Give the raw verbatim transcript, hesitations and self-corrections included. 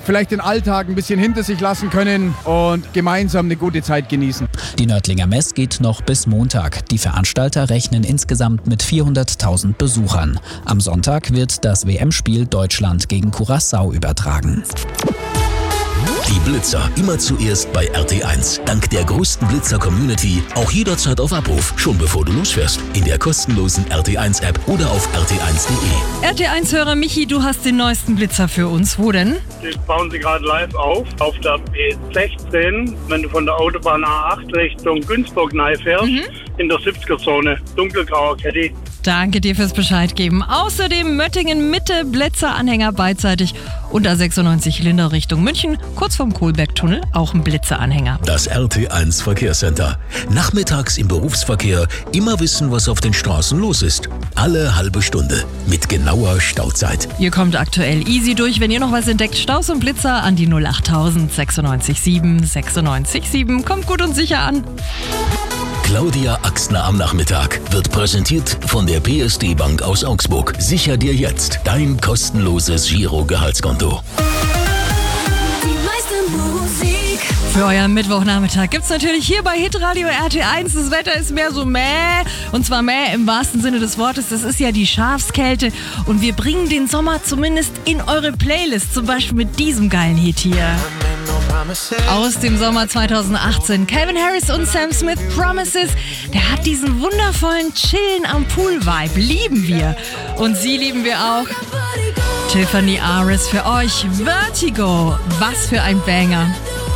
vielleicht den Alltag ein bisschen hinter sich lassen können und gemeinsam eine gute Zeit genießen. Die Nördlinger Mess geht noch bis Montag. Die Veranstalter rechnen insgesamt mit vierhunderttausend Besuchern. Am Sonntag wird das W M-Spiel Deutschland gegen Curaçao übertragen. Die Blitzer immer zuerst bei R T eins. Dank der größten Blitzer-Community auch jederzeit auf Abruf, schon bevor du losfährst. In der kostenlosen R T eins App oder auf r t eins punkt de. R T eins-Hörer Michi, du hast den neuesten Blitzer für uns. Wo denn? Den bauen sie gerade live auf, auf der B sechzehn, wenn du von der Autobahn A acht Richtung Günzburg nahe fährst, mhm. in der siebziger-Zone, dunkelgrauer Caddy. Danke dir fürs Bescheid geben. Außerdem Möttingen Mitte, Blitzeranhänger beidseitig und A sechsundneunzig Linder Richtung München, kurz vorm Kohlbergtunnel, auch ein Blitzeranhänger. Das R T eins Verkehrscenter. Nachmittags im Berufsverkehr immer wissen, was auf den Straßen los ist. Alle halbe Stunde mit genauer Stauzeit. Ihr kommt aktuell easy durch. Wenn ihr noch was entdeckt, Staus und Blitzer an die null achttausend sechsundneunzig sieben sechsundneunzig sieben. Kommt gut und sicher an. Claudia Axtner am Nachmittag wird präsentiert von der P S D Bank aus Augsburg. Sicher dir jetzt dein kostenloses Giro-Gehaltskonto. Für euren Mittwochnachmittag gibt's natürlich hier bei Hitradio R T eins. Das Wetter ist mehr so mäh. Und zwar mäh im wahrsten Sinne des Wortes. Das ist ja die Schafskälte. Und wir bringen den Sommer zumindest in eure Playlist. Zum Beispiel mit diesem geilen Hit hier. Aus dem Sommer zweitausendachtzehn. Calvin Harris und Sam Smith, Promises. Der hat diesen wundervollen Chillen am Pool-Vibe. Lieben wir. Und sie lieben wir auch. Tiffany Aris für euch. Vertigo. Was für ein Banger.